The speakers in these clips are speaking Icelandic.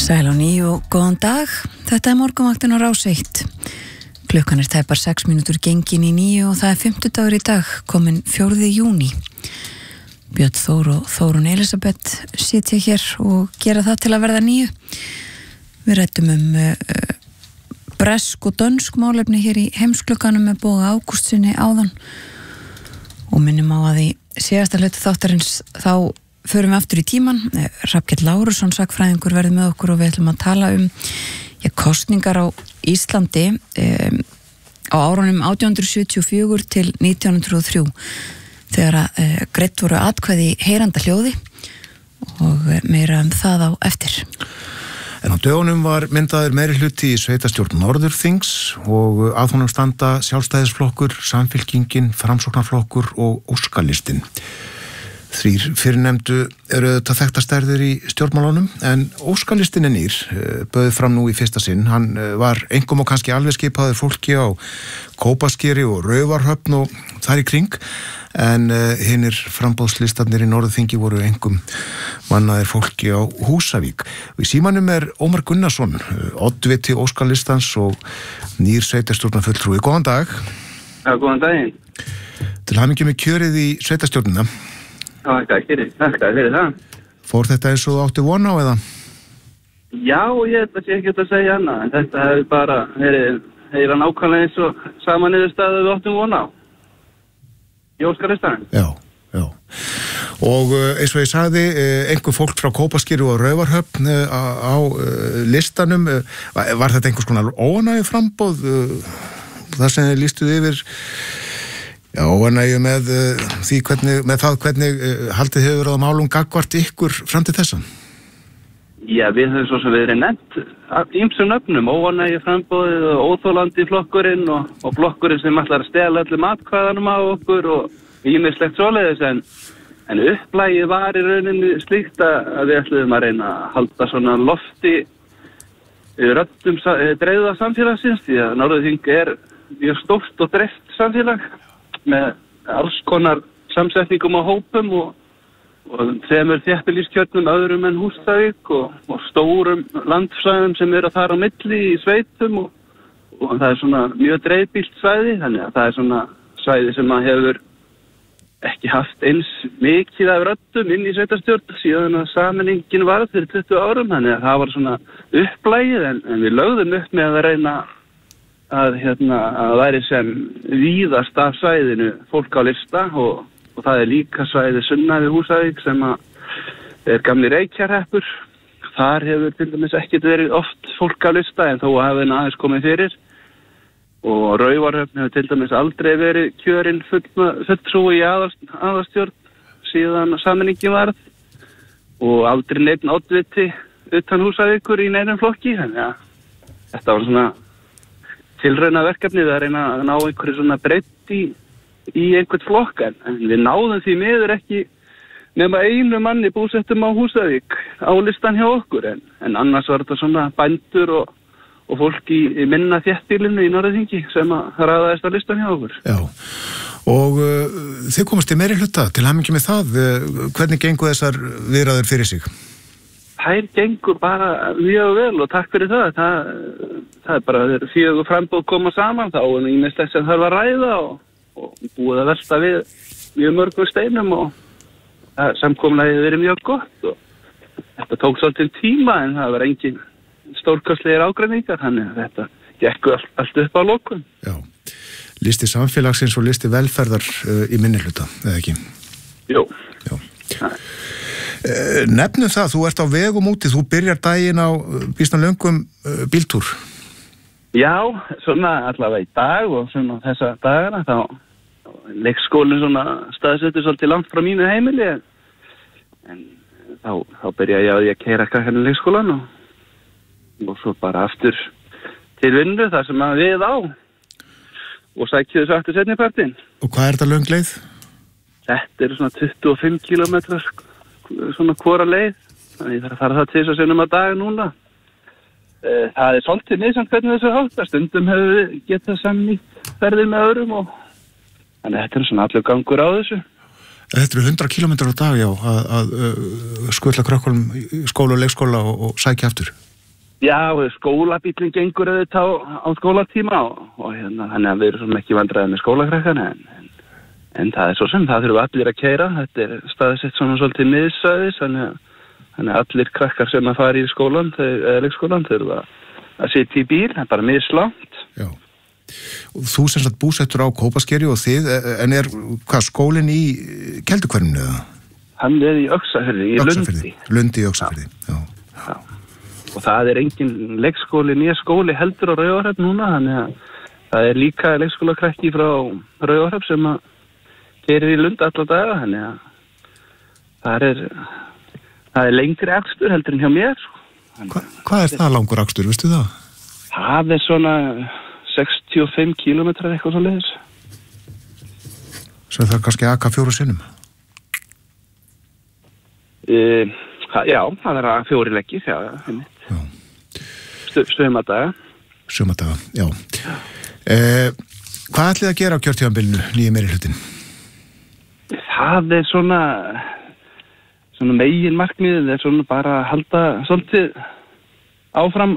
Sæl á ný og góðan dag. Þetta morgunvaktin á Rás 1. Klukkan tæpar 6 mínútur gengin í 9 og það 50 í dag, komin 4. júní. Björn Þór og Þórun Elisabeth sitja hér og gera það til að verða 9. Við ræddum bresk og dönsk málefni hér í heimsklukkanum með Boga Ágústsyni áðan og minnum á að í síðasta hluti þáttarins þá förum við aftur í tíman. Hrafnkell Lárusson sakfræðingur verður með okkur og við ætlum að tala kosningar á Íslandi á árunum 1874 til 1903 þegar greidd voru atkvæði í heyranda hljóði og meira það á eftir. En á dögunum var myndaður meirihluti í sveitastjórn Norðurþings og að honum standa Sjálfstæðisflokkur, Samfylkingin, Framsóknarflokkur og Óskalistinn. 3 fyrrnefndu eru þetta þekktastærðir í stjórnmálunum, en Óskalistinn nýr bauð fram nú í fyrsta sinn. Hann var einkum og kannski alveg skipaður fólki á Kópaskeri og Raufarhöfn og þar í kring, en hinnir framboðslistarnir í Norðurþingi voru einkum mannaðir fólki á Húsavík. Og í símanum Ómar Gunnarsson, oddviti Óskalistans og nýr sveitarstjórnarfulltrúi. Góðan dag. Já, góðan daginn. Til hamingju með kjörið í sveitarstjórnina. Já, þakka fyrir það. Fór þetta eins og þú átti von á eða? Já, ég ætla ekki að segja annað, en þetta hefur bara verið nákvæmlega eins og sama niðurstaða við áttum von á. Í Óskalistanum. Já. Og eins og ég sagði, einhver fólk frá Kópaskeri og Raufarhöfn á listanum. Var þetta einhvers konar óánægju framboð? Það sem þið lýstuð yfir? Já, óánægju með því hvernig haldið hefur verið á málum gagnvart ykkur fram til þessa? Já, við höfum svo sem verið nefnt ýmsum nöfnum, óánægju framboðið og óþolandi flokkurinn og flokkurinn sem ætlar að stela öllum atkvæðanum á okkur og ýmislegt svoleiðis, en upplægið var í rauninni slíkt að við ætluðum að reyna að halda svona lofti röddum dreifða samfélagsins, því að Norðurþing mjög stórt og dreift samfélag með alls konar samsetningum á hópum og 3 þéttbýliskjörnum öðrum en Húsavík og stórum landsvæðum sem eru þar á milli í sveitum og það svona mjög dreifbýlt svæði, þannig að það svona svæði sem að hefur ekki haft eins mikið af röddum inn í sveitarstjórn síðan að sameiningin var fyrir 20 árum, þannig að það var svona upplægið, en við lögðum upp með að reyna að væri sem víðast af svæðinu fólk á lista og það líka svæði sunnan við Húsavík sem að gamli Reykjahreppur. Þar hefur til dæmis ekkert verið oft fólk á lista, en þó hafi aðeins komið fyrir. Og Raufarhöfn hefur til dæmis aldrei verið kjörinn fulltrúi í aðalstjórn síðan sameiningin varð og aldrei neinn oddviti utan Húsavíkur í neinum flokki. Þannig að þetta var svona tilrauna verkefnið að reyna að ná einhverju svona breytt í einhvern flokk, en við náðum því miður ekki nema einu manni búsettum á Húsavík á listan hjá okkur, en annars var þetta svona bændur og fólk í minna þéttbýlinu í Norðurþingi sem að raðaðist á listan hjá okkur. Já, og þið komast í meirihluta, til hamingju með það. Hvernig gengu þessar viðræður fyrir sig? Þær gengur bara mjög vel og takk fyrir það. Það bara 4 framboð koma saman, þá ýmislegt sem þarf að ræða og búið að velta við mjög mörgum steinum og samkomulagið hefur verið mjög gott og þetta tók svolítið tíma, en það var engin stórkostlegir ágreiningar, þannig að þetta gekk allt upp á lokum. Já, listi samfélagsins og listi velferðar í minnihluta, eða ekki? Jú. Já. Nefnum það, þú ert á vegum úti, þú byrjar daginn á býsna löngum bíltúr. Já, svona allavega í dag og svona þessa dagana þá leikskólinn svona staðsettur svolítið langt frá mínu heimili, en þá byrja ég á því að keyra krakkarnir í leikskólan og svo bara aftur til vinnu þar sem að við á og sækju þessu aftur seinnipartinn. Og hvað er þetta löng leið? Þetta svona 25 kilometrar svona hvora leið, þannig ég þarf að fara það til þess að sinnum að dag núna. Það svolítið misjafnt hvernig þessu hátt, stundum hefur við getað samnýtt ferðir með öðrum og þannig þetta svona allur gangur á þessu. Þetta eru 100 kilometrar á dag, já, að skutla krökkunum í skóla og leikskóla og sækja aftur. Já, skólabíllinn gengur auðvitað á skólatíma og þannig að við erum svona ekki vandræðið með skólakrakkana en það svo sem, það þurfum allir að keyra, þetta staðsett svona svolítið miðsvæðis, þannig að allir krakkar sem að fara í skólan, eða leikskólan, þurfa að sitja í bíl, það bara mislangt. Já. Og þú sem sagt búsettur á Kópaskeri og þið, en hvað skólinn í Kelduhverfinu eða? Hann í Öxarfirði, í Lundi. Lundi í Öxarfirði, já. Já. Og það engin leikskóli, nýja skóli heldur á Raufarhöfn núna, þannig að það líka leikskólakrakki frá Raufarhöfn sem að keyrir í Lund alla daga, þannig að það lengri akstur heldur en hjá mér. Hvað það langur akstur, veistu það? Það svona 65 kilometrar eitthvað svo leiðis. Svo það kannski aka 4 sinnum? Já, það að 4 leggir, já. Sumadaga. Sumadaga, já. Hvað ætlið að gera á kjörtíðanbylnu, nýja meirihlutin? Það svona megin markmiðið svona bara að halda svolítið áfram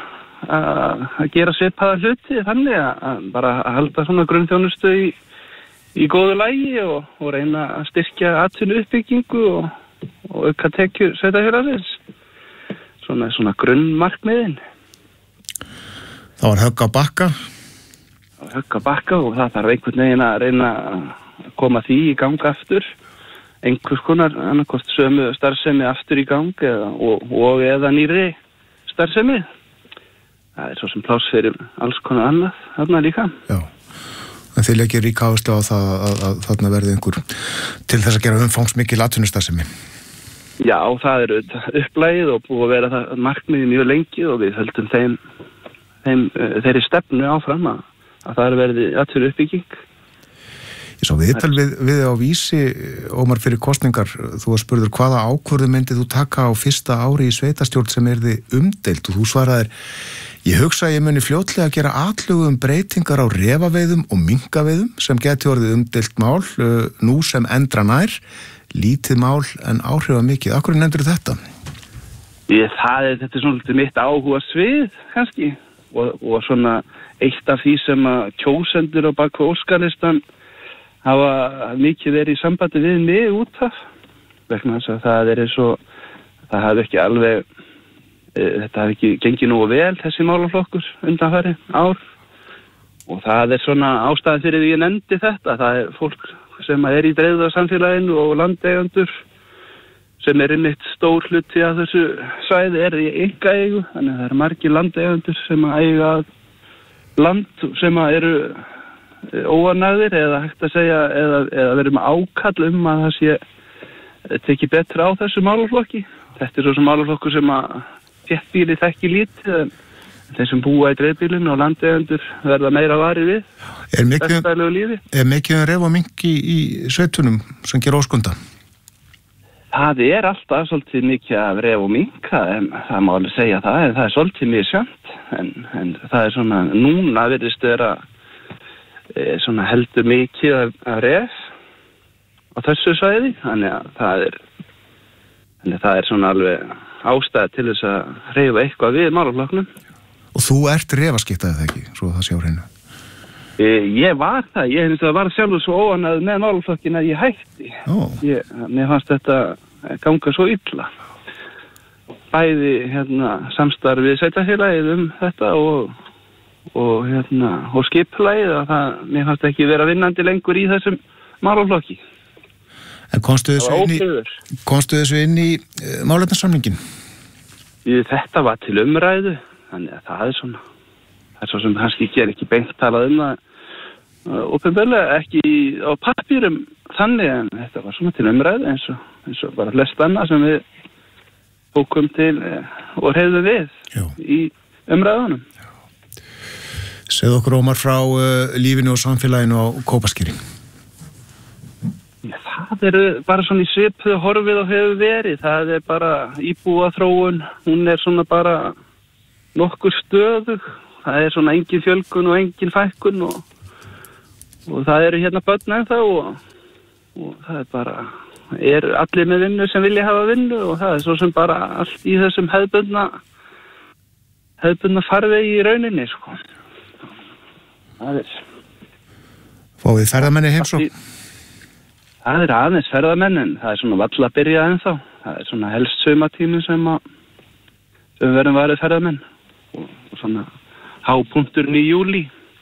að gera svipaða hluti, þannig að bara að halda svona grunnþjónustu í góðu lagi og reyna að styrkja atvinnuuppbyggingu og auka tekjur sveitarfélagsins. Svona grunnmarkmiðin. Það var högg á bakka? Það var högg á bakka og það þarf einhvern veginn að reyna að koma því í gang aftur. Einhvers konar annarkost sömu starfsemi aftur í gang eða nýrri starfsemi. Það svo sem pláss fyrir alls konar annað þarna líka. Já, en þið leggir ríka áherslu á það að þarna verði einhver til þess að gera umfangsmikil atvinnustarfsemi. Já, það upplægið og búið að vera það markmiðið mjög lengi og við höldum þeirri stefnu áfram að það verði atvinnuuppbygging. Ég sá viðtal við á Vísi, Ómar, fyrir kosningar. Þú var spurður hvaða ákvörðu myndið þú taka á fyrsta ári í sveitastjórn sem yrði umdeilt og þú svaraðir: ég hugsa að ég muni fljótlega að gera atlögu breytingar á refaveiðum og minkaveiðum sem geti orðið umdeilt mál nú sem endra nær, lítið mál en áhrifamikið. Af hverju nefndirðu þetta? Þetta svona mitt áhuga svið kannski og svona eitt af því sem að kjósendur á baku óskalistan hafa mikið verið í sambandi við mig út af vegna þess að það hafi ekki alveg þetta hafi ekki gengið nógu vel þessi málaflokkur undanfari ár og það svona ástæðan fyrir því ég nefndi þetta. Það fólk sem í dreifða samfélaginu og landeigendur sem einmitt stór hluti af þessu svæði í einkaeigu, þannig að það margir landeigendur sem eiga land sem eru óanægðir eða hægt að segja eða verið með ákall að það sé tekið betra á þessu málaflokki. Þetta svo sem málaflokkur sem að þéttbýli þekki lítið en þeir sem búa í dreifbýlinu og landeigendur verða meira varir við. Er mikið ref og mink í sveitunum sem gera óskunda? Það alltaf svolítið mikið af ref og minka, en það má alveg segja það, en það svolítið misjafnt, en það svona núna virðist vera svona heldur mikið af ref á þessu svæði, þannig að það svona alveg ástæða til þess að hreyfa eitthvað við málaflokknum. Og þú ert refaskiptaðið það ekki, svo það sé á hreinu? Ég var það, ég var sjálfur svo óanægður með málaflokkin að ég hætti. Mér fannst þetta ganga svo illa. Bæði samstarfið sveitarfélagið þetta og skipulagið að mér fannst ekki vera vinnandi lengur í þessum málaflokki. En komstu þessu inn í málefnasamningin? Þetta var til umræðu, þannig að það svo sem kannski ekki beint talað það opinberlega, ekki á pappírum þannig, en þetta var svona til umræðu eins og bara flest annað sem við bókum til og hreyfðum við í umræðunum. Segðu okkur, Ómar, frá lífinu og samfélaginu á Kópaskeri. Það bara svona í svipuðu horfið og hefur verið. Það bara íbúaþróun, hún svona bara nokkur stöðug. Það svona engin fjölgun og engin fækkun og það eru hérna börn ennþá og það bara allir með vinnu sem vilja hafa vinnu og það svo sem bara allt í þessum hefðbundna hefðbundna farvegi í rauninni, sko. Það Fáið ferðamenni heimsókn? Það aðeins ferðamenn, en það svona valla að byrja ennþá. Það svona helst sumatími sem verðum varið ferðamenn. Og svona hápunkturinn í júlí.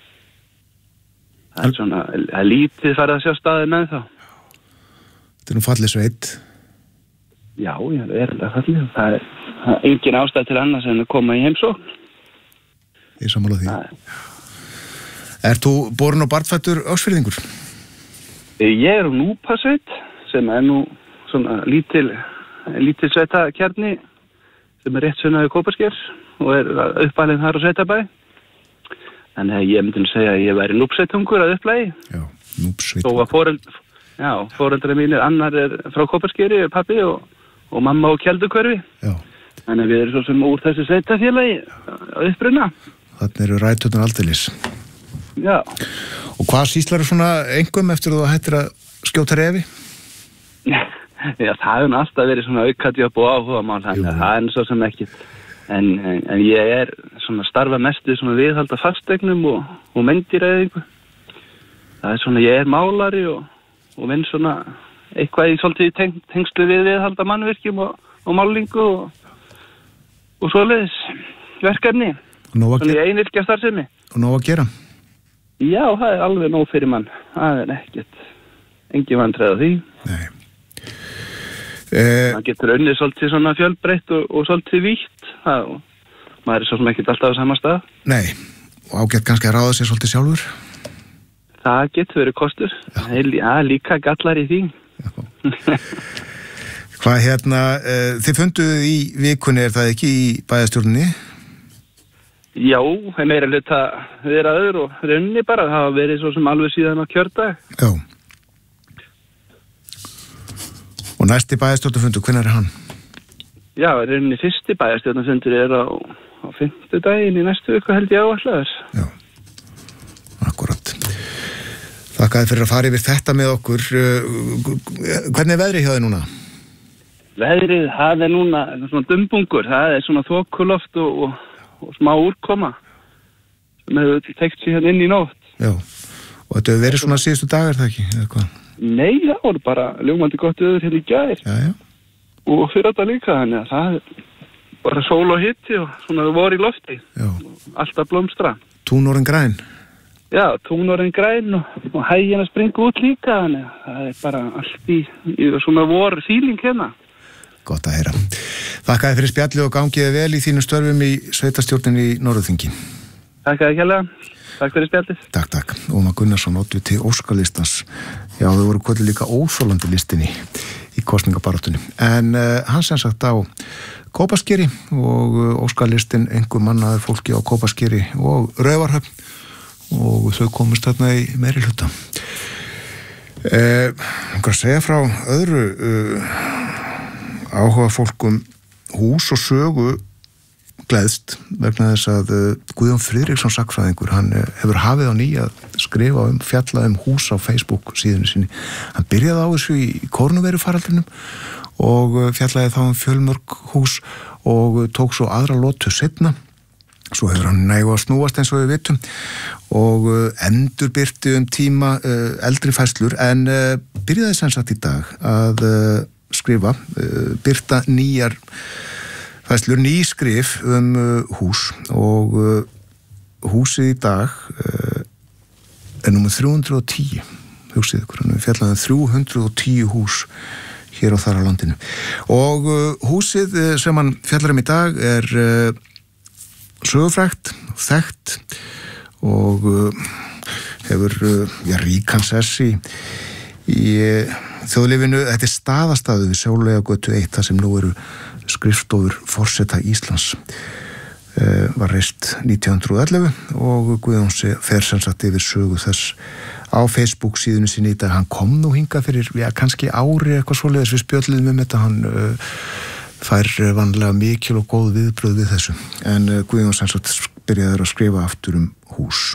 Það svona lítið farið að sjá staðið með þá. Þetta nú fallið sveit. Já, verulega fallið. Það engin ástæð til annars en að koma í heimsókn. Ég sammála því. Ert þú borinn og barnfæddur Öxfirðingur? Ég úr Núpasveit, sem nú svona lítil sveitakjarni sem rétt sunnan við Kópasker og uppalinn þar á Sveitabæ. En ég myndi segja að ég væri núpsveitungur að upplagi. Já, núpsveitungur. Þó að foreldrar mínir, annar frá Kópaskeri, pappi og mamma á Keldukörfi. Já. Þannig að við erum svo sem úr þessu sveitafélagi að uppruna. Þannig eru ræturnar aldeilis. Já. Og hvað sýslar svona engum eftir þú hættir að skjóta refi? Já, það hefur alltaf verið svona aukatjóp og áhugamál, þannig að það svo sem ekki. En ég svona starfa mest við svona viðhalda fasteignum og mendiræðingu. Það svona, ég málari og vinn svona eitthvað í svolítið tengslu viðhalda mannvirkjum og málingu og svoleiðis verkefni. Svona ég einyrkja starfsemi. Og nóg að gera? Já, það alveg nóg fyrir mann. Það engin vandræði á því. Nei. Það getur unnið svolítið svona fjölbreytt og svolítið vítt. Maður svo sem ekkert alltaf á sama stað. Nei, og ágætt kannski að ráða sér svolítið sjálfur? Það getur verið kostur. Já, líka gallar í því. Hvað þið funduðu í vikunni, það ekki í bæjarstjórninni? Já, meira hluta viðræður og runni bara. Það hafa verið svo sem alveg síðan á kjördag. Já. Og næsti bæjarstjórnarfundur, hvenær hann? Já, runni fyrsti bæjarstjórnarfundur á 5. daginn í næstu viku held ég áætlaður. Já, akkurat. Þakkaði fyrir að fara yfir þetta með okkur. Hvernig veðrið hjá þið núna? Veðrið, það núna svona dumbungur. Það svona þokuloft og smá úrkoma sem hefur tekt sig hérna inn í nótt. Já, og þetta hefur verið svona síðustu dagar, það ekki? Eða hvað? Nei, það voru bara ljómandi gott veður hérna í gær. Já. Og fyrir þetta líka, þannig að það bara sól og hitti og svona voru í lofti. Já. Alltaf blómstra. Túnorinn græn? Já, túnorinn græn og hægin að springa út líka, þannig að það bara allt í svona voru fíling hérna. Gott að heyra. Þakkaði fyrir spjalli og gangiði vel í þínu störfum í sveitarstjórninni í Norðurþingi. Þakkaði kærlega. Takk fyrir spjallið. Takk. Ómar Gunnarsson, oddviti Óskalistans. Já, þau voru kvöldi líka óþolandi listinni í kosningabaráttunni. En hann sem sagt á Kópaskeri og Óskalistin einhver mannaði fólki á Kópaskeri og Raufarhöfn og þau komist þarna í meiri hluta. Hvað segja frá öðru áhuga fólkum hús og sögu gleðst vegna þess að Guðjón Friðriksson sagnfræðingur, hann hefur hafið á ný að skrifa fjalla hús á Facebook síðunni sinni. Hann byrjaði á þessu í kórnuverufaraldrinum og fjallaði þá fjölmörg hús og tók svo aðra lotu seinna. Svo hefur hann nægu að snúast eins og við vitum og endurbirti tíma eldri færslur en byrjaði sem sagt í dag að skrifa, birta nýjar færslur, nýskrif hús og húsið í dag númer 310, hugsið ykkur, hann fjallaði 310 hús hér á þar á landinu og húsið sem hann fjallar í dag sögufrægt, þekkt og hefur ríkan sess í þjóðlífinu. Þetta staðastaðu við Sjólaugagötu 1 þar sem nú eru skrifstofur forseta Íslands. Var reist 1911 og Guðjón fer sem sagt yfir sögu þess á Facebook síðunni sinni í dag. Hann kom nú hingað fyrir kannski ári eitthvað svoleiðis við spjölluðum þetta. Hann fær vanlega mikil og góð viðbrögð við þessu. En Guðjón sem sagt byrjaði að skrifa aftur hús.